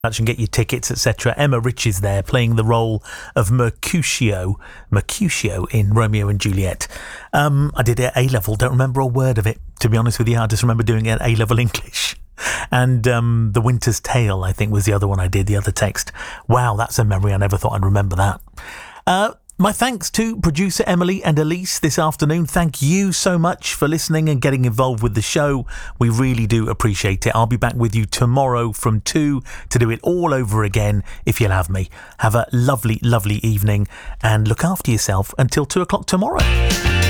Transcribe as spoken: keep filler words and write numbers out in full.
and get your tickets, et cetera. Emma Rich is there playing the role of Mercutio, Mercutio in Romeo and Juliet. Um, I did it at A-level, don't remember a word of it, to be honest with you. I just remember doing it at A-level English. And um, The Winter's Tale, I think, was the other one I did, the other text. Wow, that's a memory. I never thought I'd remember that. Uh, My thanks to producer Emily and Elise this afternoon. Thank you so much for listening and getting involved with the show. We really do appreciate it. I'll be back with you tomorrow from two to do it all over again if you'll have me. Have a lovely, lovely evening and look after yourself until two o'clock tomorrow.